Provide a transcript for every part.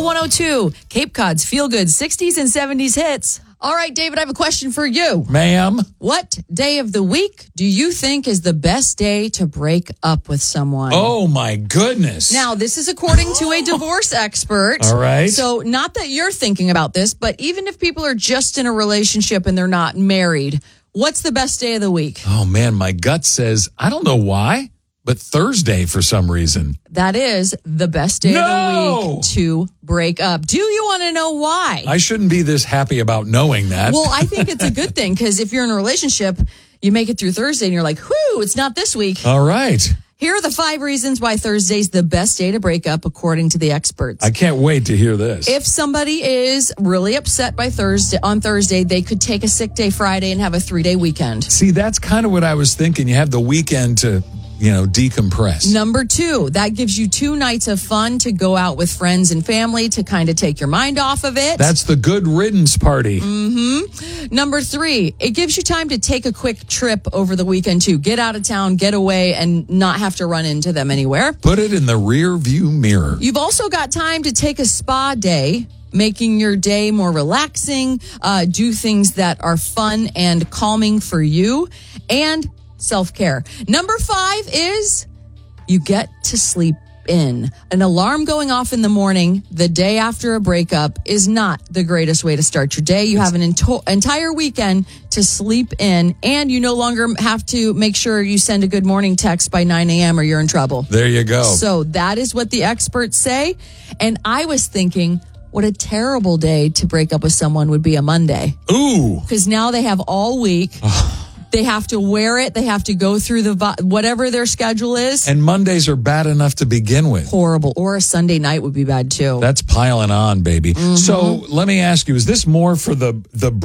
K102, Cape Cod's Feel Good 60s and 70s hits. All right, David, I have a question for you. Ma'am? What day of the week do you think is the best day to break up with someone? Oh, my goodness. Now, this is according to a divorce expert. All right. So not that you're thinking about this, but even if people are just in a relationship and they're not married, what's the best day of the week? Oh, man, my gut says, I don't know why, but Thursday for some reason. That is the best day of the week to break up. Do you want to know why? I shouldn't be this happy about knowing that. Well, I think it's a good thing because if you're in a relationship, you make it through Thursday and you're like, whoo, it's not this week. All right. Here are the 5 reasons why Thursday's the best day to break up, according to the experts. I can't wait to hear this. If somebody is really upset by on Thursday, they could take a sick day Friday and have a 3-day weekend. See, that's kind of what I was thinking. You have the weekend to, decompress. Number 2, that gives you 2 nights of fun to go out with friends and family to kind of take your mind off of it. That's the good riddance party. Mm-hmm. Number 3, it gives you time to take a quick trip over the weekend too. Get out of town, get away, and not have to run into them anywhere. Put it in the rear view mirror. You've also got time to take a spa day, making your day more relaxing, do things that are fun and calming for you, and self-care. Number 5 is you get to sleep in. An alarm going off in the morning the day after a breakup is not the greatest way to start your day. You have an entire weekend to sleep in, and you no longer have to make sure you send a good morning text by 9 a.m. or you're in trouble. There you go. So that is what the experts say. And I was thinking, what a terrible day to break up with someone would be a Monday. Ooh. Because now they have all week. They have to wear it. They have to go through whatever their schedule is. And Mondays are bad enough to begin with. Horrible. Or a Sunday night would be bad too. That's piling on, baby. Mm-hmm. So let me ask you, is this more for the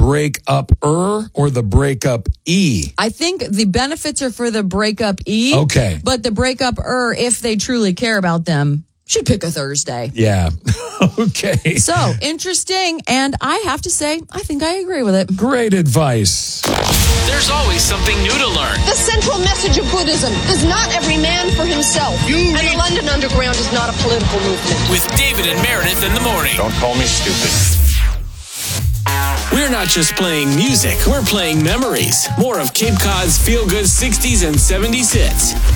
break-up-er or the breakup-e? I think the benefits are for the breakup-e. Okay. But the breakup-er, if they truly care about them, should pick a Thursday. Yeah. Okay. So, interesting. And I have to say, I think I agree with it. Great advice. There's always something new to learn. The central message of Buddhism is not every man for himself. And the London Underground is not a political movement. With David and Meredith in the morning. Don't call me stupid. We're not just playing music, we're playing memories. More of Cape Cod's Feel Good 60s and 70s hits.